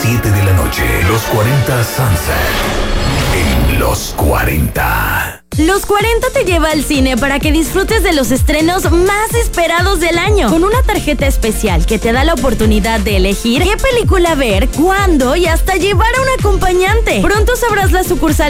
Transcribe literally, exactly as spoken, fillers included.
siete de la noche. Los cuarenta Sunset. En Los cuarenta. Los cuarenta te lleva al cine para que disfrutes de los estrenos más esperados del año, con una tarjeta especial que te da la oportunidad de elegir qué película ver, cuándo y hasta llevar a un acompañante. Pronto sabrás la sucursal